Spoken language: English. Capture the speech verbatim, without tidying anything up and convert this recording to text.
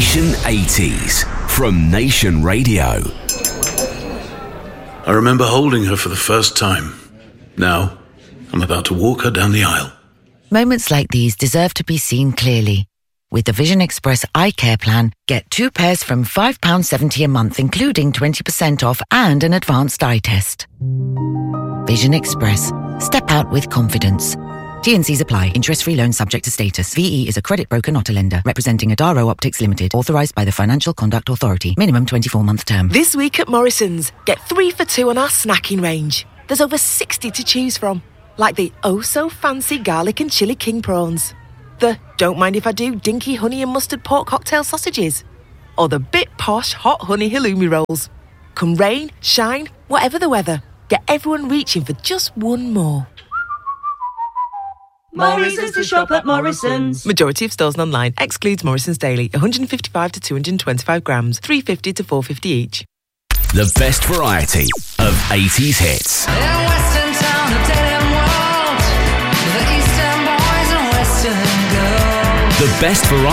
Nation eighties from Nation Radio. I remember holding her for the first time. Now, I'm about to walk her down the aisle. Moments like these deserve to be seen clearly. With the Vision Express Eye Care Plan, get two pairs from five pounds seventy a month, including twenty percent off and an advanced eye test. Vision Express. Step out with confidence. T and C's apply. Interest-free loan subject to status. V E is a credit broker, not a lender. Representing Adaro Optics Limited. Authorised by the Financial Conduct Authority. Minimum twenty-four month term. This week at Morrison's, get three for two on our snacking range. There's over sixty to choose from. Like the oh-so-fancy garlic and chilli king prawns. The don't mind if I do dinky honey and mustard pork cocktail sausages. Or the bit posh hot honey halloumi rolls. Come rain, shine, whatever the weather. Get everyone reaching for just one more. Morrison's to shop at Morrison's. Majority of stores and online. Excludes Morrison's Daily. one fifty-five to two hundred twenty-five grams. three fifty to four fifty each. The best variety of eighties hits. In Western Town, a dead end world. The Eastern boys and Western girls. The best variety.